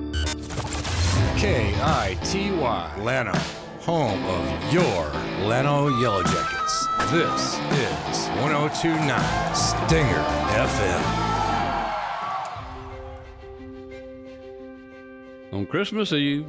KITY Lano, home of your Lano Yellow Jackets. This is 102.9 Stinger FM. On Christmas Eve,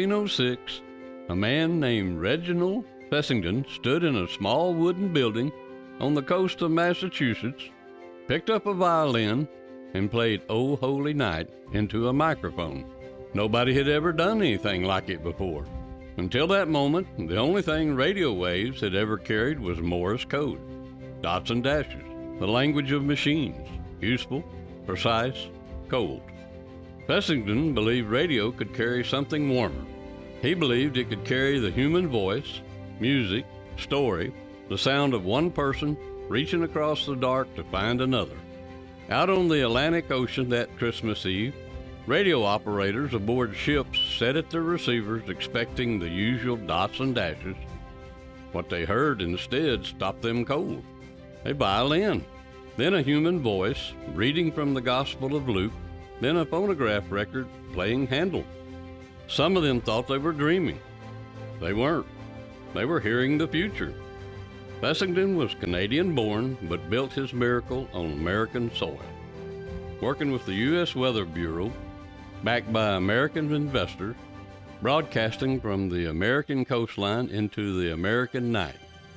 1906, a man named Reginald Fessenden stood in a small wooden building on the coast of Massachusetts, picked up a violin, and played "O Holy Night" into a microphone. Nobody had ever done anything like it before. Until that moment, the only thing radio waves had ever carried was Morse code, dots and dashes, the language of machines, useful, precise, cold. Fessenden believed radio could carry something warmer. He believed it could carry the human voice, music, story, the sound of one person reaching across the dark to find another. Out on the Atlantic Ocean that Christmas Eve, radio operators aboard ships sat at their receivers expecting the usual dots and dashes. What they heard instead stopped them cold. A violin, then a human voice reading from the Gospel of Luke, then a phonograph record playing Handel. Some of them thought they were dreaming. They weren't. They were hearing the future. Fessenden was Canadian-born, but built his miracle on American soil. Working with the U.S. Weather Bureau, backed by American investors, broadcasting from the American coastline into the American night.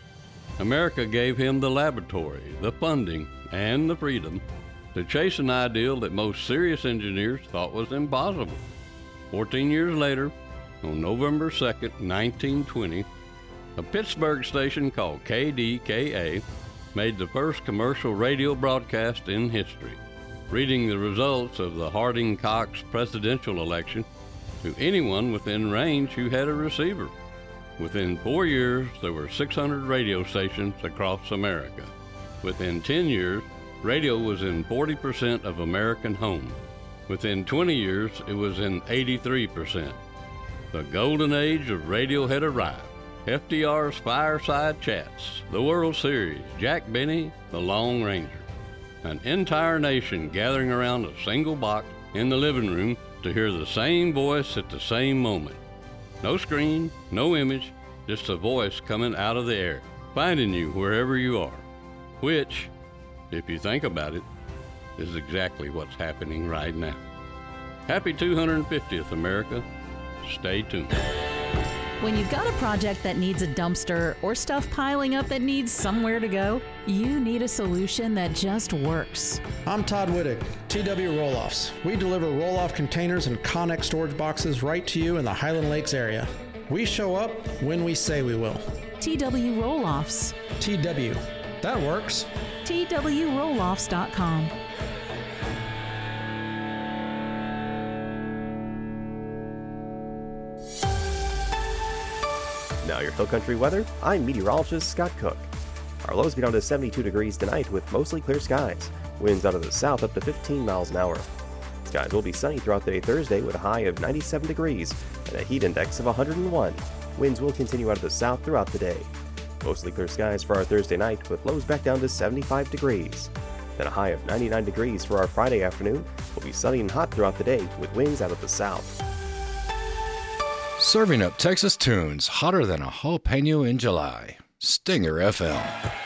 America gave him the laboratory, the funding, and the freedom to chase an ideal that most serious engineers thought was impossible. 14 years later, on November 2nd, 1920, a Pittsburgh station called KDKA made the first commercial radio broadcast in history, reading the results of the Harding-Cox presidential election to anyone within range who had a receiver. Within 4 years, there were 600 radio stations across America. Within 10 years, radio was in 40% of American homes. Within 20 years, it was in 83%. The golden age of radio had arrived. FDR's Fireside Chats, the World Series, Jack Benny, the Lone Ranger. An entire nation gathering around a single box in the living room to hear the same voice at the same moment. No screen, no image, just a voice coming out of the air, finding you wherever you are. Which, if you think about it, is exactly what's happening right now. Happy 250th, America. Stay tuned. When you've got a project that needs a dumpster or stuff piling up that needs somewhere to go, you need a solution that just works. I'm Todd Wittig, TW Roll-Offs. We deliver roll-off containers and Connex storage boxes right to you in the Highland Lakes area. We show up when we say we will. TW Roll-Offs. TW. That works. TWRolloffs.com. Now your Hill Country weather, I'm meteorologist Scott Cook. Our lows get down to 72 degrees tonight with mostly clear skies. Winds out of the south up to 15 miles an hour. Skies will be sunny throughout the day Thursday with a high of 97 degrees and a heat index of 101. Winds will continue out of the south throughout the day. Mostly clear skies for our Thursday night with lows back down to 75 degrees. Then a high of 99 degrees for our Friday afternoon. Will be sunny and hot throughout the day with winds out of the south. Serving up Texas tunes hotter than a jalapeno in July. Stinger FM.